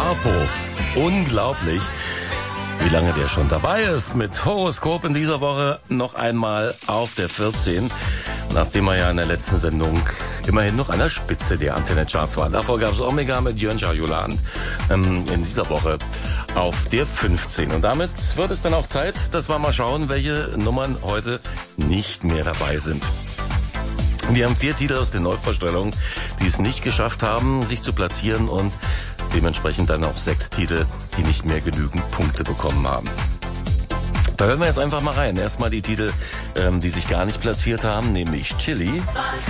Harpo. Unglaublich, wie lange der schon dabei ist. Mit Horoskop in dieser Woche noch einmal auf der 14. Nachdem er ja in der letzten Sendung immerhin noch an der Spitze der Antenne-Charts war. Davor gab es Omega mit Jörn Schajulan in dieser Woche auf der 15. Und damit wird es dann auch Zeit, dass wir mal schauen, welche Nummern heute nicht mehr dabei sind. Wir haben 4 Titel aus den Neuvorstellungen, die es nicht geschafft haben, sich zu platzieren, und dementsprechend dann auch 6 Titel, die nicht mehr genügend Punkte bekommen haben. Da hören wir jetzt einfach mal rein. Erstmal die Titel, die sich gar nicht platziert haben, nämlich Chili.